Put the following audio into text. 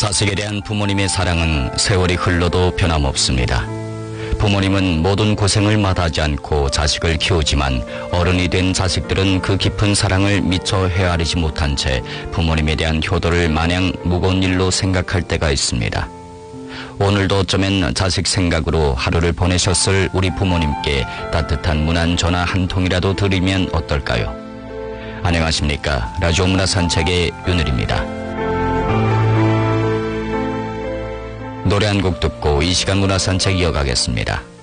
자식에 대한 부모님의 사랑은 세월이 흘러도 변함없습니다. 부모님은 모든 고생을 마다하지 않고 자식을 키우지만 어른이 된 자식들은 그 깊은 사랑을 미처 헤아리지 못한 채 부모님에 대한 효도를 마냥 무거운 일로 생각할 때가 있습니다. 오늘도 어쩌면 자식 생각으로 하루를 보내셨을 우리 부모님께 따뜻한 문안 전화 한 통이라도 드리면 어떨까요? 안녕하십니까. 라디오 문화산책의 윤을입니다. 노래 한 곡 듣고 이 시간 문화산책 이어가겠습니다.